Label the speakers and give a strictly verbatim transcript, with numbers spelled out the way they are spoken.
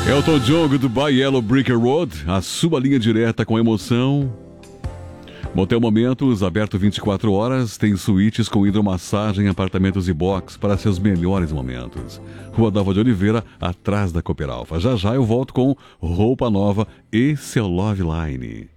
Speaker 1: Elton John, Goodbye Yellow Brick Road, a sua linha direta com emoção. Motel Momentos, aberto vinte e quatro horas, tem suítes com hidromassagem, apartamentos e box para seus melhores momentos. Rua Dalva de Oliveira, atrás da Cooper Alfa. Já já eu volto com Roupa Nova e seu Love Line.